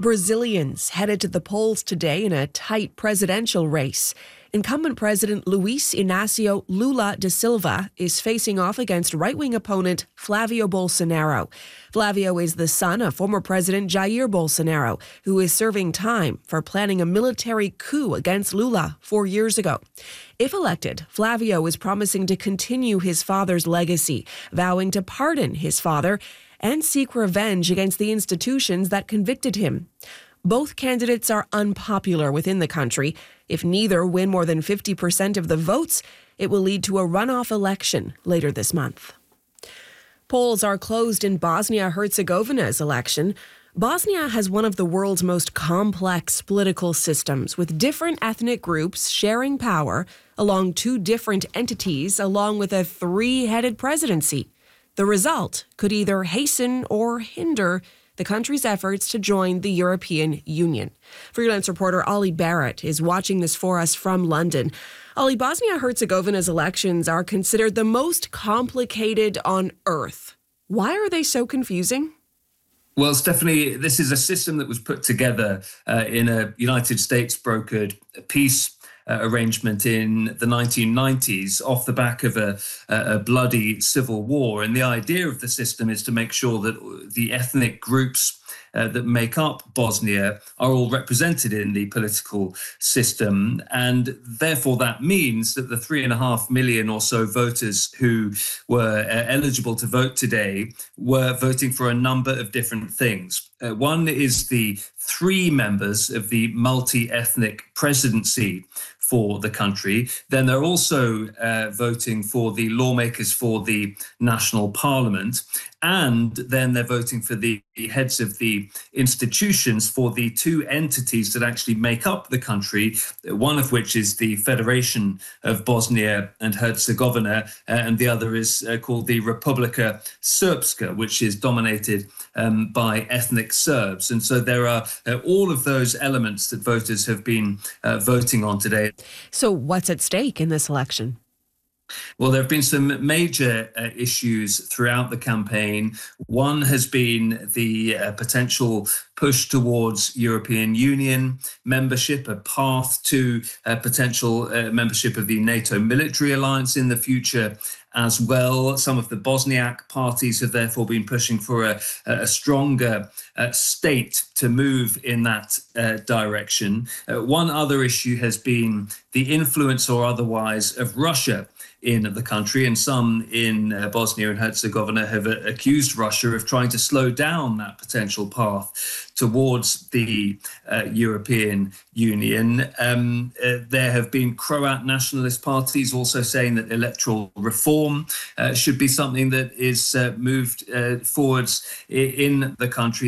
Brazilians headed to the polls today in a tight presidential race. Incumbent President Luiz Inácio Lula da Silva is facing off against right-wing opponent Flavio Bolsonaro. Flavio is the son of former President Jair Bolsonaro, who is serving time for planning a military coup against Lula 4 years ago. If elected, Flavio is promising to continue his father's legacy, vowing to pardon his father and seek revenge against the institutions that convicted him. Both candidates are unpopular within the country. If neither win more than 50% of the votes, it will lead to a runoff election later this month. Polls are closed in Bosnia-Herzegovina's election. Bosnia has one of the world's most complex political systems, with different ethnic groups sharing power along two different entities, along with a three-headed presidency. The result could either hasten or hinder the country's efforts to join the European Union. Freelance reporter Ollie Barrett is watching this for us from London. Ollie, Bosnia-Herzegovina's elections are considered the most complicated on earth. Why are they so confusing? Well, Stephanie, this is a system that was put together in a United States brokered peace arrangement in the 1990s off the back of a bloody civil war. And the idea of the system is to make sure that the ethnic groups that make up Bosnia are all represented in the political system. And therefore, that means that the 3.5 million or so voters who were eligible to vote today were voting for a number of different things. One is the 3 members of the multi-ethnic presidency for the country. Then they're also voting for the lawmakers for the national parliament. And then they're voting for the heads of the institutions for the 2 entities that actually make up the country, one of which is the Federation of Bosnia and Herzegovina, and the other is called the Republika Srpska, which is dominated by ethnic Serbs. And so there are all of those elements that voters have been voting on today. So what's at stake in this election? Well, there have been some major issues throughout the campaign. One has been the potential push towards European Union membership, a path to potential membership of the NATO military alliance in the future as well. Some of the Bosniak parties have therefore been pushing for a stronger state to move in that direction. One other issue has been the influence or otherwise of Russia in the country, and some in Bosnia and Herzegovina have accused Russia of trying to slow down that potential path towards the European Union. There have been Croat nationalist parties also saying that electoral reform should be something that is moved forwards in the country.